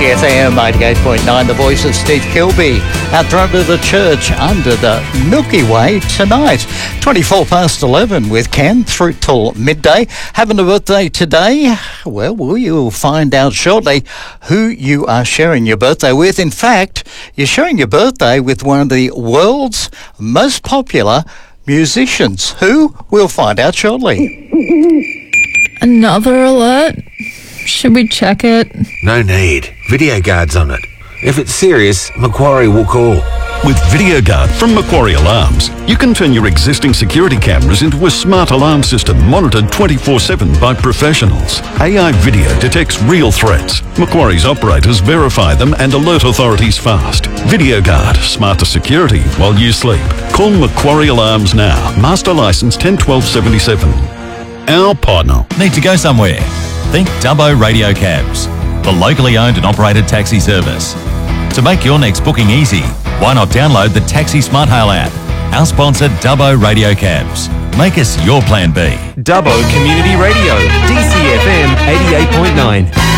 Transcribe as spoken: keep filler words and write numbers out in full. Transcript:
C F M eighty-eight point nine, the voice of Steve Kilby out front of the church under the Milky Way tonight. twenty-four past eleven with Ken through till midday. Having a birthday today? Well, we will find out shortly who you are sharing your birthday with. In fact, you're sharing your birthday with one of the world's most popular musicians. Who? We'll find out shortly. Another alert? Should we check it? No need. Video Guard's on it. If it's serious, Macquarie will call. With Video Guard from Macquarie Alarms, you can turn your existing security cameras into a smart alarm system monitored twenty-four seven by professionals. A I video detects real threats. Macquarie's operators verify them and alert authorities fast. Video Guard, smarter security while you sleep. Call Macquarie Alarms now. Master licence ten twelve seventy-seven. Our partner. Need to go somewhere? Think Dubbo Radio Cabs, the locally owned and operated taxi service. To make your next booking easy, why not download the Taxi Smart Hail app? Our sponsor, Dubbo Radio Cabs. Make us your plan B. Dubbo Community Radio, D C F M eighty-eight point nine.